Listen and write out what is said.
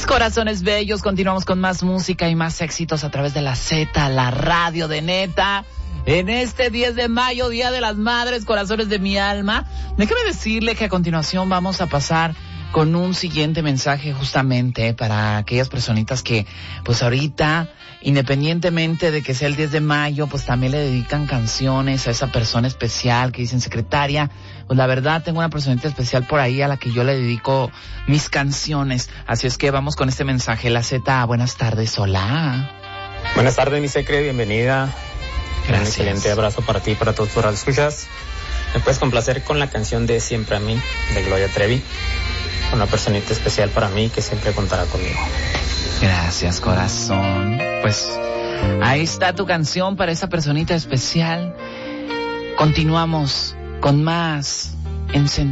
Mis corazones bellos, continuamos con más música y más éxitos a través de la Z, la radio de Neta. En este 10 de mayo, Día de las Madres, corazones de mi alma. Déjeme decirle que a continuación vamos a pasar con un siguiente mensaje justamente para aquellas personitas que pues ahorita, independientemente de que sea el 10 de mayo, pues también le dedican canciones a esa persona especial que dicen secretaria. Pues la verdad tengo una personita especial por ahí a la que yo le dedico mis canciones. Así es que vamos con este mensaje. La Z, buenas tardes, hola. Buenas tardes, mi secre, bienvenida. Gracias. Un excelente abrazo para ti y para todos tus escuchas. Me puedes complacer con la canción de Siempre a mí, de Gloria Trevi. Una personita especial para mí que siempre contará conmigo. Gracias, corazón. Pues ahí está tu canción para esa personita especial. Continuamos con más en